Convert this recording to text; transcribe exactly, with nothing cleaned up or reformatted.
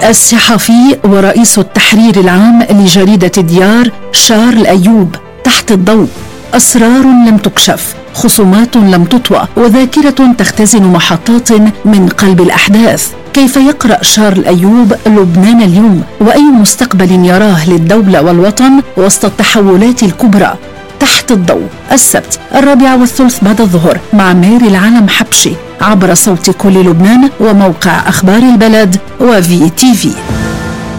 الصحفي ورئيس التحرير العام لجريدة ديار شارل أيوب تحت الضوء. أسرار لم تكشف، خصومات لم تطوى، وذاكرة تختزن محطات من قلب الأحداث. كيف يقرأ شارل أيوب لبنان اليوم؟ وأي مستقبل يراه للدولة والوطن وسط التحولات الكبرى؟ تحت الضوء، السبت الرابعة والثلث بعد الظهر مع ميري العالم حبشي عبر صوت كل لبنان وموقع أخبار البلد وفي تي في.